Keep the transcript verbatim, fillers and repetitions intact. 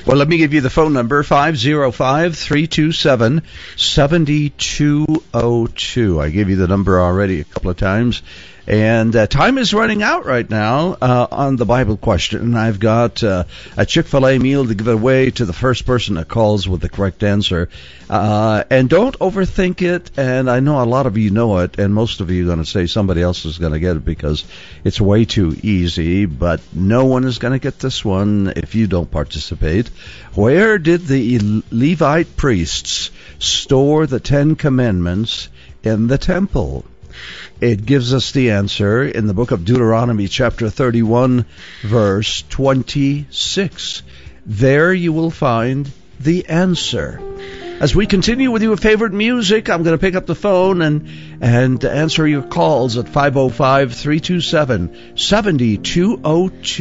Well, let me give you the phone number, five oh five, three two seven, seven two oh two. I gave you the number already a couple of times. And uh, time is running out right now uh, on the Bible question. I've got uh, a Chick-fil-A meal to give away to the first person that calls with the correct answer. Uh, and don't overthink it. And I know a lot of you know it, and most of you are going to say somebody else is going to get it because it's way too easy. But no one is going to get this one if you don't participate. Where did the Levite priests store the Ten Commandments in the temple? It gives us the answer in the book of Deuteronomy, chapter thirty-one, verse twenty-six. There you will find the answer. As we continue with your favorite music, I'm going to pick up the phone and and answer your calls at five oh five, three two seven, seven two oh two.